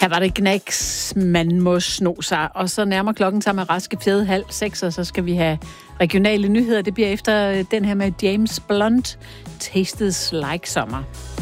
Her var det Gnags, man må sno sig. Og så nærmer klokken sammen med raske fede 5:30, og så skal vi have regionale nyheder. Det bliver efter den her med James Blunt, Tastes Like Summer.